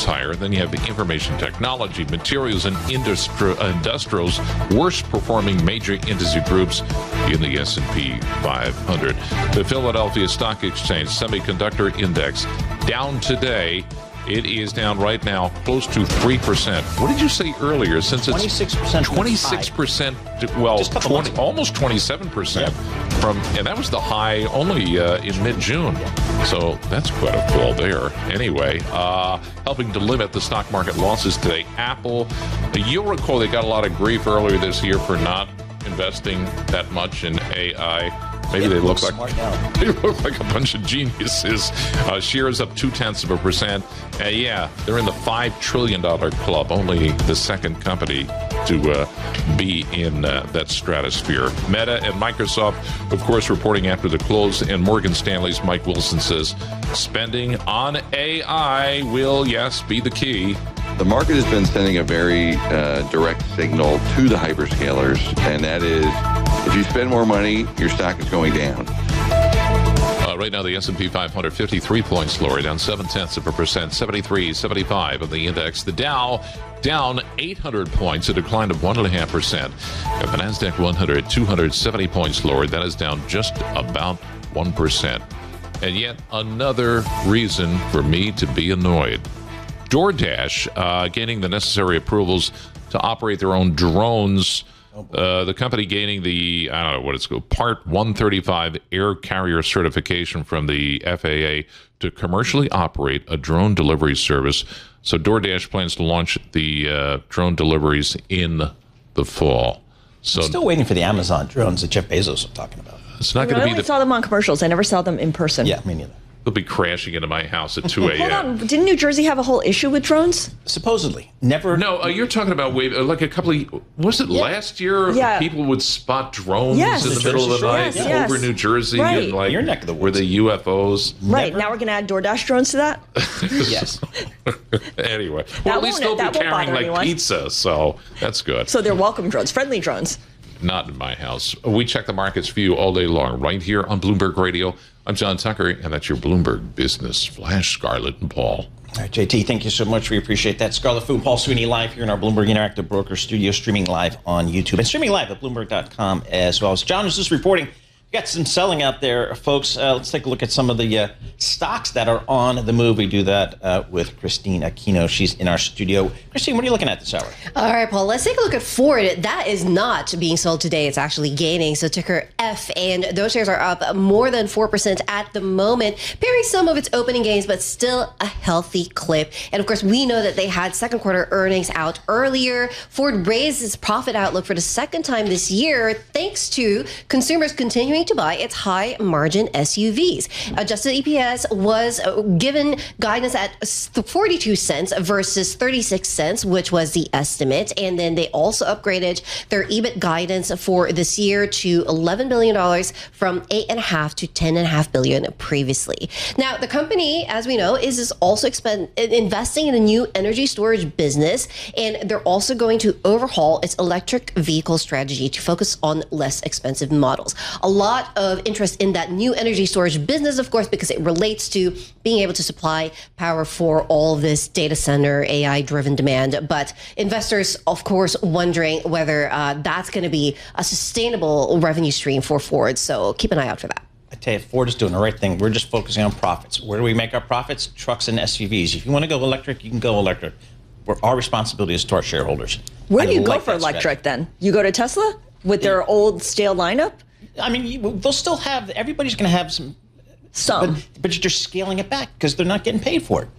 higher. Then you have the information technology, materials, and industrials, worst performing major industry groups in the S&P 500. The Philadelphia Stock Exchange Semiconductor Index down today. It is down right now close to 3%. What did you say earlier? Since it's 26%. 26%, well, almost 27%. Yeah. And that was the high only in mid-June. So that's quite a fall there. Anyway, helping to limit the stock market losses today, Apple. You'll recall they got a lot of grief earlier this year for not investing that much in AI. Maybe they look like a bunch of geniuses. Shares up 0.2%. Yeah, they're in the $5 trillion club. Only the second company to be in that stratosphere. Meta and Microsoft, of course, reporting after the close. And Morgan Stanley's Mike Wilson says spending on AI will, yes, be the key. The market has been sending a very direct signal to the hyperscalers, and that is, if you spend more money, your stock is going down. Right now, the S&P 500, 53 points lower, down 0.7%, 73.75 of the index. The Dow down 800 points, a decline of 1.5%. And the NASDAQ 100, 270 points lower. That is down just about 1%. And yet another reason for me to be annoyed. DoorDash gaining the necessary approvals to operate their own drones. The company gaining the, I don't know what it's called, Part 135 air carrier certification from the FAA to commercially operate a drone delivery service. So DoorDash plans to launch the drone deliveries in the fall. So I'm still waiting for the Amazon drones that Jeff Bezos was talking about. It's not going to be I saw them on commercials. I never saw them in person. Yeah, me neither. They'll be crashing into my house at 2 a.m. Hold on. Didn't New Jersey have a whole issue with drones? Supposedly. Never. No, you're talking about like a couple of, was it last year? Yeah. People would spot drones Yes. in the middle of the night Yes. over New Jersey. Right. And like, Your neck of the woods. were the UFOs? Right. Never. Now we're going to add DoorDash drones to that? Yes. Anyway, well, at least they'll be that won't carrying bother like anyone. pizza, so that's good. So they're welcome drones, friendly drones. Not in my house. We check the markets for you all day long, right here on Bloomberg Radio. I'm John Tucker, and that's your Bloomberg Business Flash. Scarlett and Paul. All right, JT, thank you so much. We appreciate that. Scarlett Fu and Paul Sweeney live here in our Bloomberg Interactive Broker studio, streaming live on YouTube and streaming live at Bloomberg.com as well. As John was just reporting, we got some selling out there, folks. Let's take a look at some of the stocks that are on the move. We do that with Christine Aquino. She's in our studio. Christine, what are you looking at this hour? All right, Paul, let's take a look at Ford. That is not being sold today. It's actually gaining. So ticker F, and those shares are up more than 4% at the moment, pairing some of its opening gains, but still a healthy clip. And of course, we know that they had second quarter earnings out earlier. Ford raised its profit outlook for the second time this year, thanks to consumers continuing to buy its high margin SUVs. Adjusted EPS was given guidance at 42 cents versus 36 cents, which was the estimate. And then they also upgraded their EBIT guidance for this year to $11 billion from $8.5 to $10.5 billion previously. Now, the company, as we know, is also investing in a new energy storage business, and they're also going to overhaul its electric vehicle strategy to focus on less expensive models. A lot of interest in that new energy storage business, of course, because it relates to being able to supply power for all this data center AI-driven demand. But investors, of course, wondering whether that's going to be a sustainable revenue stream for Ford. So keep an eye out for that. I tell you, Ford is doing the right thing. We're just focusing on profits. Where do we make our profits? Trucks and SUVs. If you want to go electric, you can go electric. Our responsibility is to our shareholders. Where do you go for electric then? You go to Tesla with their old stale lineup? I mean, they'll still have, everybody's going to have some. But you're scaling it back because they're not getting paid for it.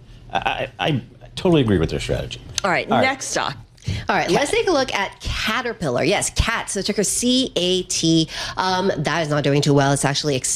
I totally agree with their strategy. All right, next stock. All right, let's take a look at Caterpillar. Yes, CAT, so ticker CAT. That is not doing too well. It's actually